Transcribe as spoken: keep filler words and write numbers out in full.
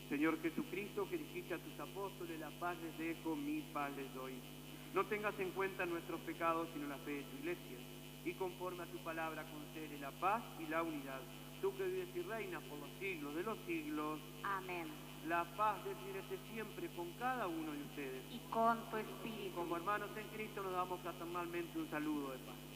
Señor Jesucristo, que dijiste a tus apóstoles, la paz les dejo, mi paz les doy. No tengas en cuenta nuestros pecados, sino la fe de tu iglesia. Y conforme a tu palabra concede la paz y la unidad. Tú que vives y reinas por los siglos de los siglos. Amén. La paz desciende siempre con cada uno de ustedes. Y con tu espíritu. Como hermanos en Cristo nos damos fraternalmente un saludo de paz.